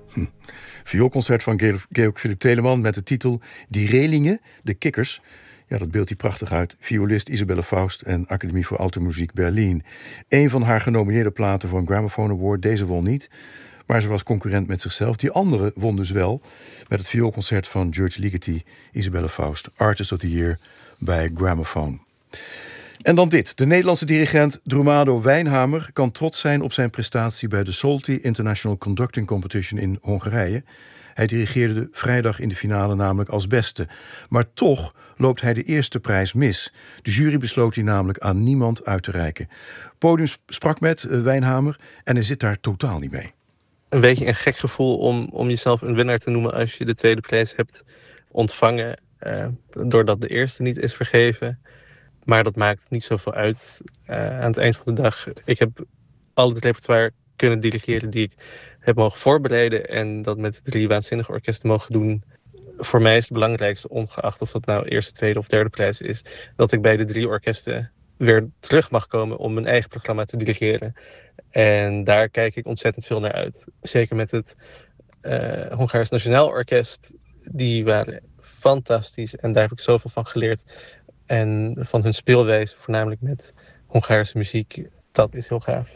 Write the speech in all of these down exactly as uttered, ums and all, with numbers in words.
Hm. Vioolconcert van Georg Philipp Telemann met de titel Die Relingen, de Kikkers. Ja, dat beeldt hij prachtig uit. Violist Isabelle Faust en Academie voor Alte Muziek Berlin. Een van haar genomineerde platen voor een Gramophone Award. Deze won niet, maar ze was concurrent met zichzelf. Die andere won dus wel met het vioolconcert van George Ligeti, Isabelle Faust, Artist of the Year bij Gramophone. En dan dit. De Nederlandse dirigent Drumado Wijnhamer kan trots zijn op zijn prestatie bij de Solti International Conducting Competition in Hongarije. Hij dirigeerde vrijdag in de finale namelijk als beste. Maar toch loopt hij de eerste prijs mis. De jury besloot die namelijk aan niemand uit te reiken. Podium sprak met Wijnhamer en hij zit daar totaal niet mee. Een beetje een gek gevoel om, om jezelf een winnaar te noemen als je de tweede prijs hebt ontvangen. Uh, doordat de eerste niet is vergeven. Maar dat maakt niet zoveel uit uh, aan het eind van de dag. Ik heb al het repertoire kunnen dirigeren die ik heb mogen voorbereiden. En dat met drie waanzinnige orkesten mogen doen. Voor mij is het belangrijkste, ongeacht of dat nou eerste, tweede of derde prijs is, dat ik bij de drie orkesten weer terug mag komen om mijn eigen programma te dirigeren. En daar kijk ik ontzettend veel naar uit. Zeker met het uh, Hongaars Nationaal Orkest. Die waren fantastisch en daar heb ik zoveel van geleerd. En van hun speelwijze, voornamelijk met Hongaarse muziek. Dat is heel gaaf.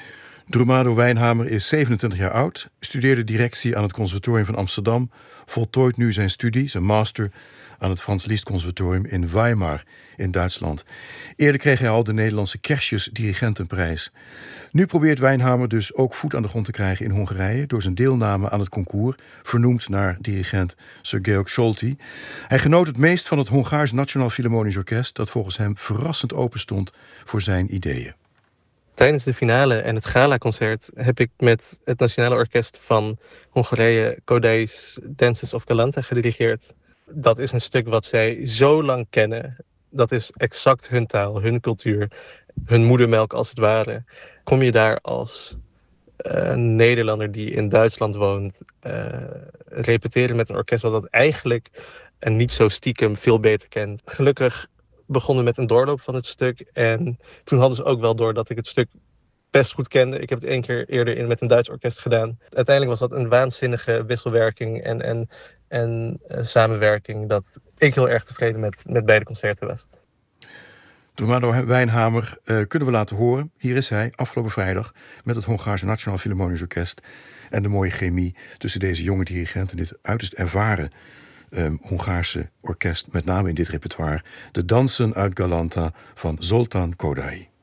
Drumado Wijnhamer is zevenentwintig jaar oud, studeerde directie aan het Conservatorium van Amsterdam, voltooit nu zijn studie, zijn master, aan het Frans Liszt Conservatorium in Weimar in Duitsland. Eerder kreeg hij al de Nederlandse Kerstjes Dirigentenprijs. Nu probeert Wijnhamer dus ook voet aan de grond te krijgen in Hongarije door zijn deelname aan het concours, vernoemd naar dirigent Sir Georg Solti. Hij genoot het meest van het Hongaars Nationaal Philharmonisch Orkest, dat volgens hem verrassend open stond voor zijn ideeën. Tijdens de finale en het galaconcert heb ik met het Nationale Orkest van Hongarije Kodály's Dances of Galanta gedirigeerd. Dat is een stuk wat zij zo lang kennen. Dat is exact hun taal, hun cultuur, hun moedermelk als het ware. Kom je daar als uh, Nederlander die in Duitsland woont, uh, repeteren met een orkest wat dat eigenlijk en niet zo stiekem veel beter kent. Gelukkig begonnen met een doorloop van het stuk. En toen hadden ze ook wel door dat ik het stuk best goed kende. Ik heb het één keer eerder in met een Duits orkest gedaan. Uiteindelijk was dat een waanzinnige wisselwerking en, en, en uh, samenwerking dat ik heel erg tevreden met, met beide concerten was. Drumado Wijnhamer uh, kunnen we laten horen. Hier is hij afgelopen vrijdag met het Hongaarse Nationaal Philharmonisch Orkest en de mooie chemie tussen deze jonge dirigent en dit uiterst ervaren Um, Hongaarse orkest, met name in dit repertoire, de Dansen uit Galanta van Zoltán Kodály.